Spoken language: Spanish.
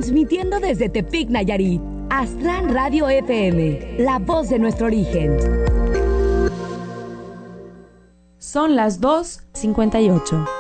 transmitiendo desde Tepic, Nayarit. Aztlán Radio FM, la voz de nuestro origen. Son las 2:58.